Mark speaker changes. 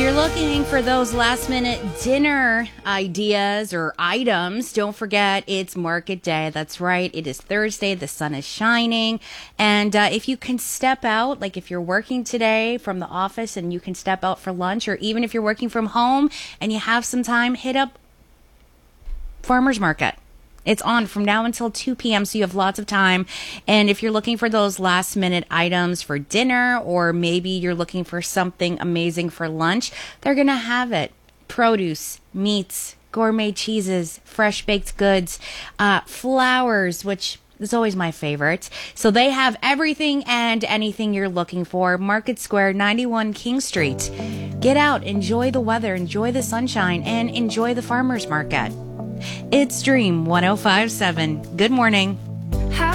Speaker 1: you're looking for those last minute dinner ideas or items, don't forget it's market day. That's right. It is Thursday. The sun is shining. And if you can step out, like if you're working today from the office and you can step out for lunch, or even if you're working from home and you have some time, hit up Farmers Market. It's on from now until 2 p.m., so you have lots of time. And if you're looking for those last-minute items for dinner, or maybe you're looking for something amazing for lunch, they're going to have it. Produce, meats, gourmet cheeses, fresh baked goods, flowers, which is always my favorite. So they have everything and anything you're looking for. Market Square, 91 King Street. Get out, enjoy the weather, enjoy the sunshine, and enjoy the farmers market. It's Dream 105.7. Good morning.